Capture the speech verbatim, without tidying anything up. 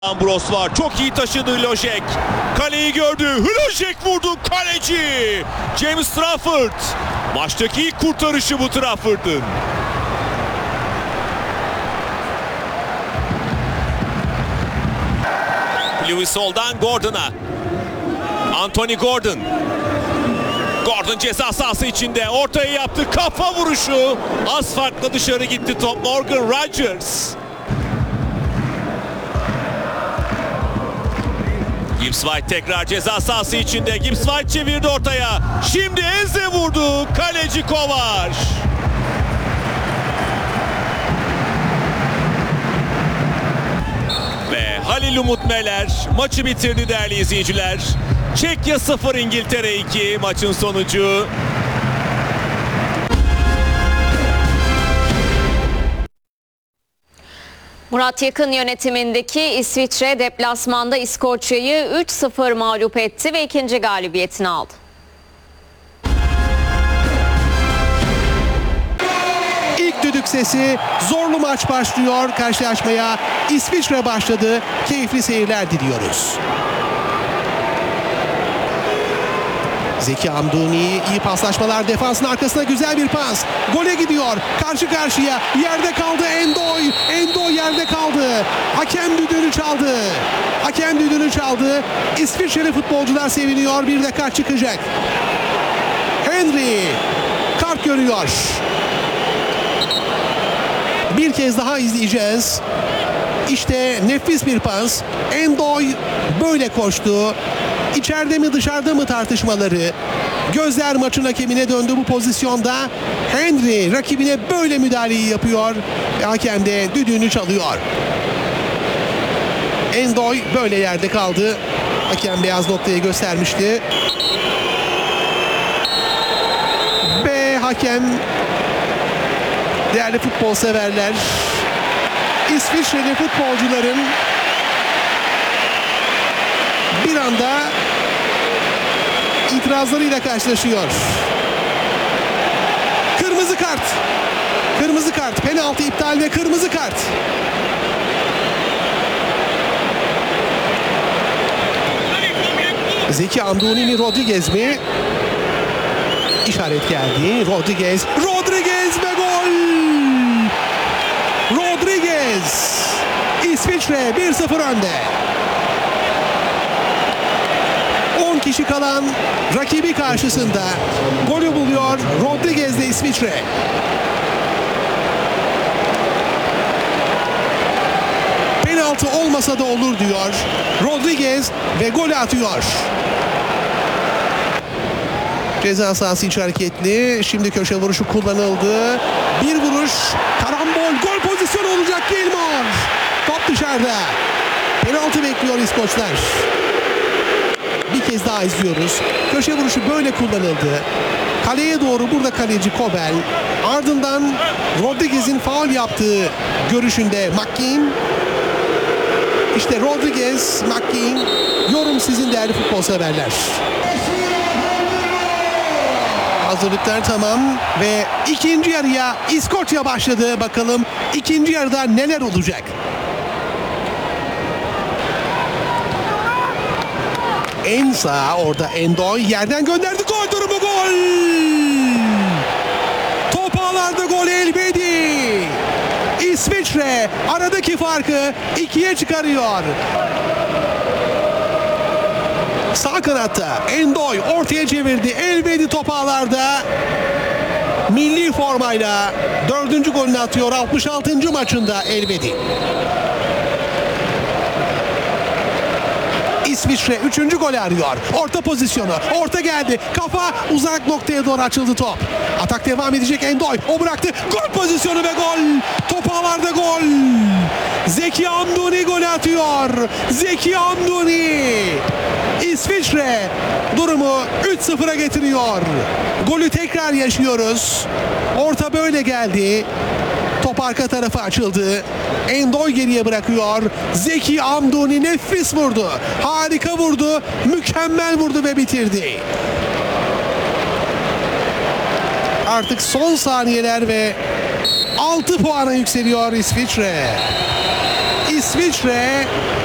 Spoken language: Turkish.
Ambros var. Çok iyi taşıdı Lojek. Kaleyi gördü. Lojek vurdu. Kaleci James Trafford. Maçtaki ilk kurtarışı bu Trafford'ın. Lewis soldan Gordon'a. Anthony Gordon. Gordon ceza sahası içinde. Ortaya yaptı. Kafa vuruşu. Az farkla dışarı gitti top. Morgan Rogers. Gibbs White tekrar ceza sahası içinde. Gibbs White çevirdi ortaya. Şimdi Eze vurdu. Kaleci Kovač. Ve Halil Umut Meler maçı bitirdi değerli izleyiciler. Çekya sıfır, İngiltere iki maçın sonucu. Murat Yakın yönetimindeki İsviçre deplasmanda İskoçya'yı üç sıfır mağlup etti ve ikinci galibiyetini aldı. İlk düdük sesi, zorlu maç başlıyor. Karşılaşmaya İsviçre başladı. Keyifli seyirler diliyoruz. Zeki Hamdouni, iyi paslaşmalar, defansın arkasına güzel bir pas. Gole gidiyor. Karşı karşıya. Yerde kaldı Endoy. Endoy yerde kaldı. Hakem düdüğünü çaldı. Hakem düdüğünü çaldı. İsviçreli futbolcular seviniyor. Bir de kart çıkacak. Henry kart görüyor. Bir kez daha izleyeceğiz. İşte nefis bir pas. Endoy böyle koştu. İçeride mi dışarıda mı tartışmaları. Gözler maçın hakemine döndü bu pozisyonda. Henry rakibine böyle müdahaleyi yapıyor. Ve hakem de düdüğünü çalıyor. Endoy böyle yerde kaldı. Hakem beyaz noktayı göstermişti. Ve hakem, değerli futbol severler, İsviçreli futbolcuların bir anda itirazlarıyla karşılaşıyor. Kırmızı kart. Kırmızı kart. Penaltı iptal ve kırmızı kart. Zeki Hamdouni mi, Rodriguez mi? İşaret geldi. Rodriguez. Rodriguez ve gol! Rodriguez. İsviçre bir sıfır önde. on kişi kalan rakibi karşısında golü buluyor Rodriguez'le İsviçre. Penaltı olmasa da olur diyor Rodriguez ve golü atıyor. Ceza sahası içi hareketli. Şimdi köşe vuruşu kullanıldı. Bir vuruş, karambol, gol pozisyonu olacak Gilmour. Top dışarıda. Penaltı bekliyor İskoçlar. Bir kez daha izliyoruz. Köşe vuruşu böyle kullanıldı. Kaleye doğru burada kaleci Kobel. Ardından Rodriguez'in faul yaptığı görüşünde McKean. İşte Rodriguez, McKean. Yorum sizin değerli futbol severler. Hazırlıklar tamam ve ikinci yarıya İskoçya başladı. Bakalım ikinci yarıda neler olacak? En sağ orada Endoy yerden gönderdi, gol durumu, gol! Top ağlarda, gol Elvedi. İsviçre aradaki farkı ikiye çıkarıyor. Sağ kanatta Endoy ortaya çevirdi. Elvedi top ağlarda. Milli formayla dördüncü golünü atıyor altmış altıncı maçında Elvedi. İsviçre üçüncü golü arıyor. Orta pozisyonu. Orta geldi. Kafa uzak noktaya doğru açıldı top. Atak devam edecek Endoy. O bıraktı. Gol pozisyonu ve gol. Top ağlarda, gol. Zeki Hamdouni golü atıyor. Zeki Hamdouni. İsviçre durumu üç sıfıra getiriyor. Golü tekrar yaşıyoruz. Orta böyle geldi. Top arka tarafa açıldı. Endoy geriye bırakıyor. Zeki Hamdouni nefis vurdu. Harika vurdu. Mükemmel vurdu ve bitirdi. Artık son saniyeler ve altı puana yükseliyor İsviçre. İsviçre